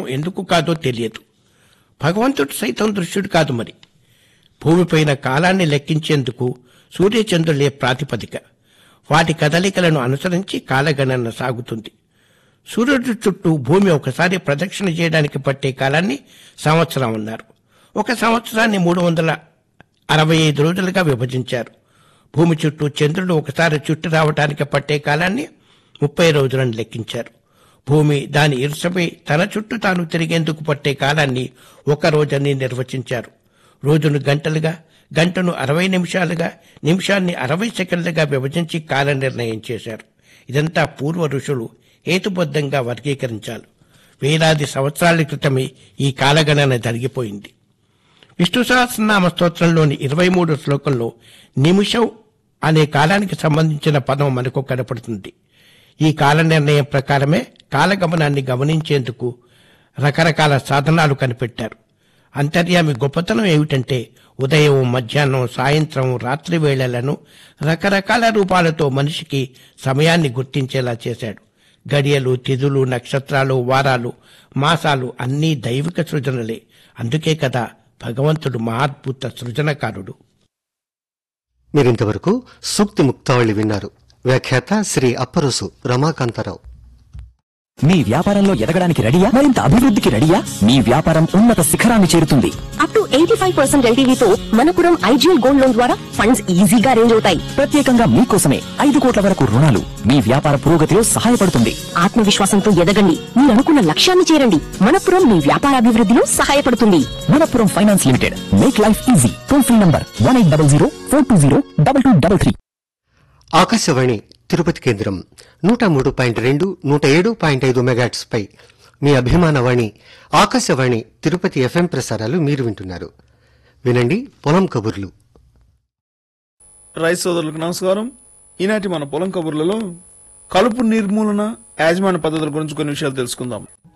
ఎందుకు కాదో తెలియదు. భగవంతుడు సైతం దృశ్యుడు కాదు మరి. భూమిపైన కాలాన్ని లెక్కించేందుకు సూర్యచంద్రులే ప్రాతిపదిక. వాటి కదలికలను అనుసరించి కాలగణన సాగుతుంది. సూర్యుడి చుట్టూ భూమి ఒకసారి ప్రదక్షిణ చేయడానికి పట్టే కాలాన్ని సంవత్సరం అన్నారు. ఒక సంవత్సరాన్ని 365 రోజులుగా విభజించారు. భూమి చుట్టూ చంద్రుడు ఒకసారి చుట్టూ రావడానికి పట్టే కాలాన్ని 30 రోజులను లెక్కించారు. భూమి దాని ఇరుసపై తన చుట్టూ తాను తిరిగేందుకు పట్టే కాలాన్ని 1 రోజని నిర్వచించారు. రోజును గంటలుగా, గంటను 60 నిమిషాలుగా, నిమిషాన్ని 60 సెకండ్లుగా విభజించి కాల నిర్ణయం చేశారు. ఇదంతా పూర్వ ఋషులు హేతుబద్ధంగా వర్గీకరించారు. వేలాది సంవత్సరాల క్రితమే ఈ కాలగణన జరిగిపోయింది. విష్ణు సహస్రనామ స్తోత్రంలోని 23 శ్లోకంలో నిమిషం అనే కాలానికి సంబంధించిన పదం మనకు కనపడుతుంది. ఈ కాల నిర్ణయం ప్రకారమే కాలగమనాన్ని గమనించేందుకు రకరకాల సాధనాలు కనిపెట్టారు. అంతర్యామి గొప్పతనం ఏమిటంటే ఉదయం, మధ్యాహ్నం, సాయంత్రం, రాత్రి వేళలను రకరకాల రూపాలతో మనిషికి సమయాన్ని గుర్తించేలా చేశాడు. గడియలు, తిథులు, నక్షత్రాలు, వారాలు, మాసాలు అన్నీ దైవిక సృజనలే. అందుకే కదా భగవంతుడు మహాద్భుత సృజనకారుడు. మీరింతవరకు సూక్తి ముక్తావళి విన్నారు. వ్యాఖ్యాత శ్రీ అప్పరుసు రమాకాంతారావు. మీ వ్యాపారంలో ఎదగడానికి రెడీయా? మరింత అభివృద్ధికి రెడీయా? మీ వ్యాపారం ఉన్నత శిఖరాన్ని చేరుతుంది. Up to 85% ఎల్టీవీతో Manappuram IGL gold loan ద్వారా ఫండ్స్ ఈజీగా అరేంజ్ అవుతాయి. ప్రత్యేకంగా మీకోసమే 5 కోట్ల వరకు రుణాలు. మీ వ్యాపార పురోగతిలో సహాయపడుతుంది. ఆత్మవిశ్వాసంతో ఎదగండి. మీరు అనుకున్న లక్ష్యాన్ని చేరండి. మనపురం మీ వ్యాపారాభివృద్ధిలో సహాయపడుతుంది. Manappuram finance limited. Make life easy. Toll free number 1800-420-2233. Akashvani Tirupati కేంద్రం 103.2, 107.5 మెగాట్స్ పై మీ అభిమానవాణి ఆకాశవాణి తిరుపతి ఎఫ్ఎం ప్రసారాలు మీరు వింటున్నారు. వినండి పొలం కబుర్లు. రైతు సోదరులకు నమస్కారం. ఈనాటి మన పొలం కబుర్లలో కలుపు నిర్మూలన, యాజమాన్య పద్ధతుల గురించి కొన్ని విషయాలు తెలుసుకుందాం.